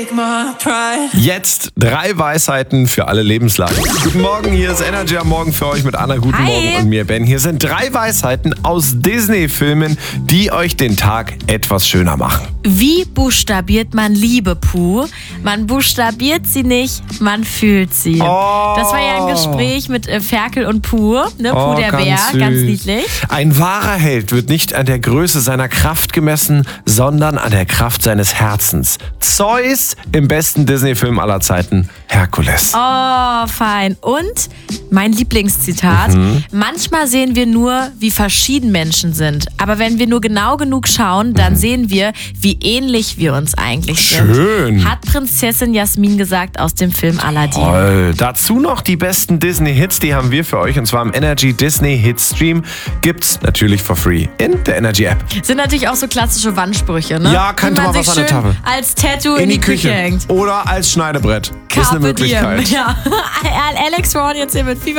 Jetzt 3 Weisheiten für alle Lebenslagen. Guten Morgen, hier ist Energy am Morgen für euch mit Anna. Guten Morgen und mir, Ben. Hier sind 3 Weisheiten aus Disney-Filmen, die euch den Tag etwas schöner machen. Wie buchstabiert man Liebe, Puh? Man buchstabiert sie nicht, man fühlt sie. Oh. Das war ja ein Gespräch mit Ferkel und Puh. Ne? Puh der Bär, süß. ganz niedlich. Ein wahrer Held wird nicht an der Größe seiner Kraft gemessen, sondern an der Kraft seines Herzens. Zeus im besten Disney-Film aller Zeiten, Herkules. Oh, fein. Und mein Lieblingszitat. Manchmal sehen wir nur, wie verschieden Menschen sind. Aber wenn wir nur genau genug schauen, dann sehen wir, wie ähnlich wir uns eigentlich sind. Schön. Hat Prinzessin Jasmin gesagt aus dem Film Aladdin. Toll. Dazu noch die besten Disney-Hits, die haben wir für euch. Und zwar im Energy Disney Hit Stream. Gibt's natürlich for free in der Energy App. Sind natürlich auch so klassische Wandsprüche, ne? Ja, könnte Wie man man was sich an der schön Tafel. als Tattoo in die Küche hängt. Oder als Schneidebrett. Ist eine Carpe diem. Möglichkeit. Ja. Alex Ron jetzt hier mit Fever.